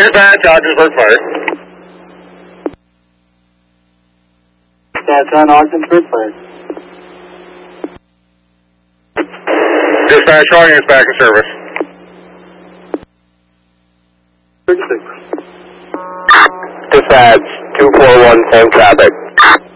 Dispatch, Ogdensburg Fire. Dispatch on Ogdensburg Fire. Dispatch, all units back in service. 36. Dispatch, 241, same traffic.